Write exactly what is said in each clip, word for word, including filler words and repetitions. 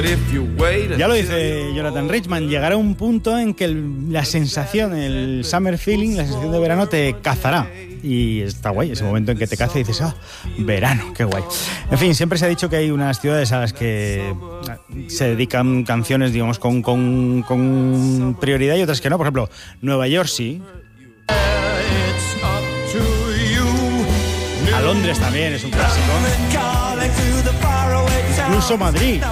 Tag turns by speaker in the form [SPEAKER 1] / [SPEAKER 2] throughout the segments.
[SPEAKER 1] Ya lo dice Jonathan Richman, llegará un punto en que el, la sensación, el summer feeling, la sensación de verano te cazará. Y está guay, ese momento en que te caza y dices, ah, verano, qué guay. En fin, siempre se ha dicho que hay unas ciudades a las que se dedican canciones, digamos, con, con, con prioridad y otras que no. Por ejemplo, Nueva York sí. A Londres también es un clásico. Incluso Madrid.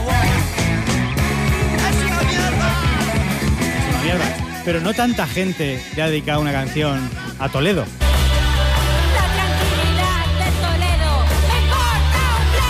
[SPEAKER 1] Mierda. Pero no tanta gente le ha dedicado una canción a Toledo.
[SPEAKER 2] La tranquilidad de Toledo me importa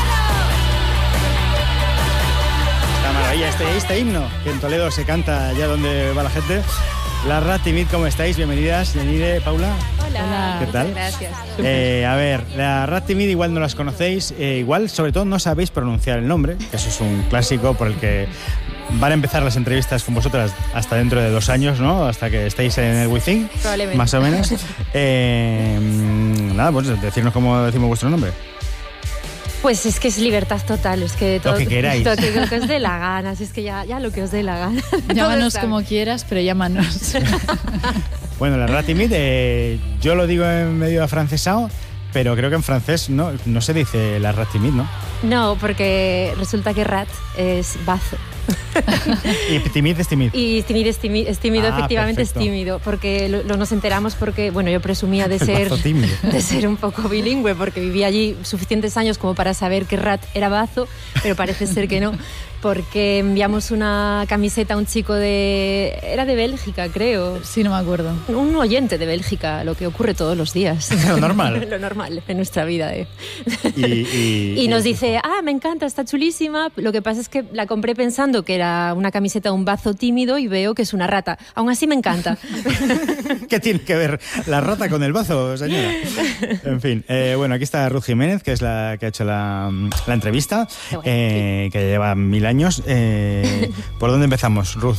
[SPEAKER 2] un bledo.
[SPEAKER 1] La maravilla, este, este himno que en Toledo se canta allá donde va la gente. Larra, Timid, ¿cómo estáis? Bienvenidas. Yanire, Paula.
[SPEAKER 3] Hola.
[SPEAKER 1] ¿Qué tal?
[SPEAKER 3] Gracias.
[SPEAKER 1] Eh, a ver, la Rat Timid igual no las conocéis, eh, igual sobre todo no sabéis pronunciar el nombre, que eso es un clásico por el que van a empezar las entrevistas con vosotras hasta dentro de dos años, ¿no? Hasta que estéis en el Within, más o menos. Eh, nada, pues decirnos cómo decimos vuestro nombre.
[SPEAKER 3] Pues es que es libertad total, es que todo
[SPEAKER 1] lo que queráis.
[SPEAKER 3] Todo, lo que os dé la gana, es que ya, ya lo que os dé la gana.
[SPEAKER 4] Llámanos como quieras, pero llámanos.
[SPEAKER 1] Bueno, la Rat Timid, eh, yo lo digo en medio afrancesado, pero creo que en francés no, no se dice la Rat Timid, ¿no?
[SPEAKER 3] No, porque resulta que rat es bazo.
[SPEAKER 1] Y timid es timid.
[SPEAKER 3] Y timid es, timid, es tímido,
[SPEAKER 1] ah,
[SPEAKER 3] efectivamente
[SPEAKER 1] perfecto.
[SPEAKER 3] es tímido, porque lo, lo nos enteramos porque, bueno, yo presumía de ser, de ser un poco bilingüe, porque vivía allí suficientes años como para saber que rat era bazo, pero parece ser que no, porque enviamos una camiseta a un chico de... era de Bélgica, creo.
[SPEAKER 4] Sí, no me acuerdo.
[SPEAKER 3] Un oyente de Bélgica, lo que ocurre todos los días.
[SPEAKER 1] Lo normal.
[SPEAKER 3] Lo normal en nuestra vida. ¿eh?
[SPEAKER 1] Y, y,
[SPEAKER 3] y nos dice, ah, me encanta, está chulísima. Lo que pasa es que la compré pensando que era una camiseta de un bazo tímido y veo que es una rata. Aún así me encanta.
[SPEAKER 1] ¿Qué tiene que ver la rata con el bazo, señora? En fin, eh, bueno, aquí está Ruth Jiménez, que es la que ha hecho la, la entrevista, bueno, eh, sí. que lleva mil años. Eh, ¿Por dónde empezamos, Ruth?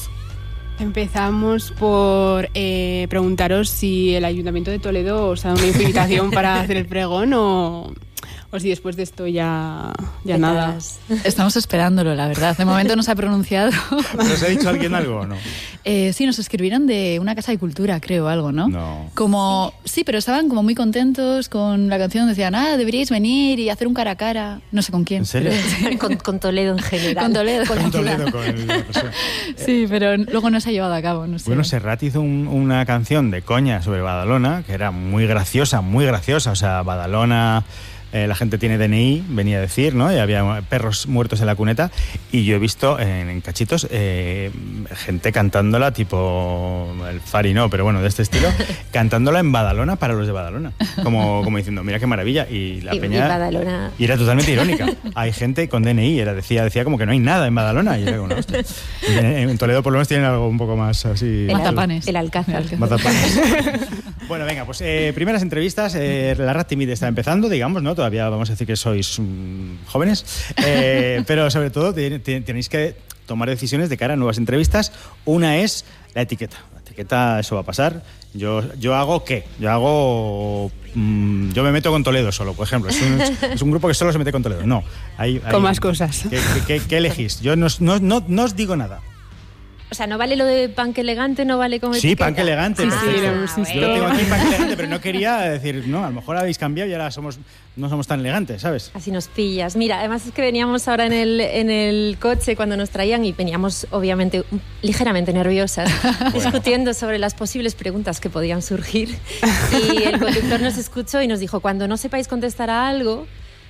[SPEAKER 5] Empezamos por eh, preguntaros si el Ayuntamiento de Toledo os ha dado una invitación para hacer el pregón o... o si después de esto ya, ya nada.
[SPEAKER 4] Estamos esperándolo, la verdad. De momento no se ha pronunciado.
[SPEAKER 1] ¿Nos ha dicho alguien algo o no?
[SPEAKER 4] Eh, sí, nos escribieron de una casa de cultura, creo, algo, ¿no?
[SPEAKER 1] No.
[SPEAKER 4] Como, sí, pero estaban como muy contentos con la canción. Decían, ah, deberíais venir y hacer un cara a cara. No sé con quién.
[SPEAKER 1] ¿En serio?
[SPEAKER 3] con, con Toledo en general.
[SPEAKER 4] Con Toledo.
[SPEAKER 1] Con, con Toledo, con el, la persona.
[SPEAKER 4] Sí, pero luego no se ha llevado a cabo, no sé.
[SPEAKER 1] Bueno, Serrat hizo un, una canción de coña sobre Badalona, que era muy graciosa, muy graciosa. O sea, Badalona... Eh, la gente tiene D N I, venía a decir, ¿no? Y había perros muertos en la cuneta. Y yo he visto en, en cachitos eh, gente cantándola, tipo el Fari, no, pero bueno, de este estilo, cantándola en Badalona para los de Badalona. Como, como diciendo, mira qué maravilla. Y la
[SPEAKER 3] y,
[SPEAKER 1] peña.
[SPEAKER 3] Y, Badalona...
[SPEAKER 1] y era totalmente irónica. Hay gente con D N I, era, decía, decía como que no hay nada en Badalona. Y era como, no, hostia. En, en Toledo por lo menos tienen algo un poco más así.
[SPEAKER 3] El,
[SPEAKER 4] Mazapanes.
[SPEAKER 3] El Alcázar.
[SPEAKER 1] Mazapanes. Bueno, venga, pues eh, primeras entrevistas. Eh, la Rat Timid está empezando, digamos, ¿no? Todavía vamos a decir que sois um, jóvenes, eh, pero sobre todo te, te, tenéis que tomar decisiones de cara a nuevas entrevistas. Una es la etiqueta. La etiqueta, eso va a pasar. Yo, yo hago ¿qué? Yo hago... Mmm, yo me meto con Toledo solo, por ejemplo. Es un, es un grupo que solo se mete con Toledo. No. Hay, hay,
[SPEAKER 5] con más cosas.
[SPEAKER 1] ¿Qué, qué, qué elegís? Yo no, no, no, no os digo nada.
[SPEAKER 3] O sea, no vale lo de punk elegante, no vale como
[SPEAKER 1] sí,
[SPEAKER 3] etiqueta.
[SPEAKER 1] Punk elegante.
[SPEAKER 5] Sí,
[SPEAKER 1] ah,
[SPEAKER 5] sí,
[SPEAKER 1] yo lo tengo aquí Punk elegante, pero no quería decir, no, a lo mejor habéis cambiado y ahora somos, no somos tan elegantes, ¿sabes?
[SPEAKER 3] Así nos pillas. Mira, además es que veníamos ahora en el, en el coche cuando nos traían y veníamos, obviamente, ligeramente nerviosas, bueno. discutiendo sobre las posibles preguntas que podían surgir. Y el conductor nos escuchó y nos dijo, cuando no sepáis contestar a algo,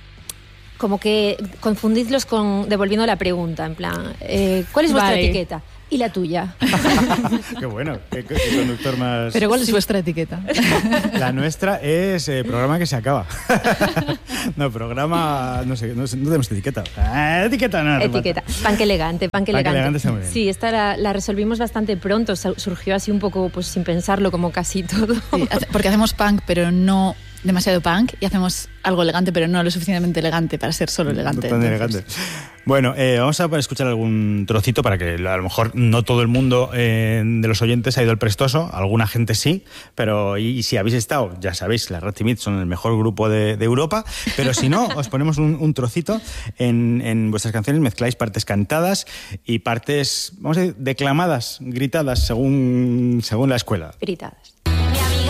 [SPEAKER 3] como que confundidlos con devolviendo la pregunta, en plan, eh, ¿cuál es vuestra vale. etiqueta? Y la tuya.
[SPEAKER 1] Qué bueno, qué, qué conductor más...
[SPEAKER 4] ¿Pero cuál es sí. vuestra etiqueta?
[SPEAKER 1] La nuestra es eh, programa que se acaba. No, programa... No sé, no, no tenemos etiqueta. Ah, etiqueta, no.
[SPEAKER 3] Etiqueta. Punk elegante, punk elegante.
[SPEAKER 1] Punk elegante está muy bien.
[SPEAKER 3] Sí, esta la, la resolvimos bastante pronto. Surgió así un poco pues sin pensarlo, como casi todo.
[SPEAKER 4] Sí, porque hacemos punk, pero no... demasiado punk y hacemos algo elegante pero no lo suficientemente elegante para ser solo elegante.
[SPEAKER 1] No tan elegante. Bueno, eh, vamos a escuchar algún trocito para que a lo mejor no todo el mundo eh, de los oyentes ha ido al Prestoso, alguna gente sí, pero y, y si habéis estado, ya sabéis, las Ratimid son el mejor grupo de, de Europa, pero si no, os ponemos un, un trocito en, en vuestras canciones, mezcláis partes cantadas y partes, vamos a decir, declamadas, gritadas, según, según la escuela.
[SPEAKER 3] Gritadas.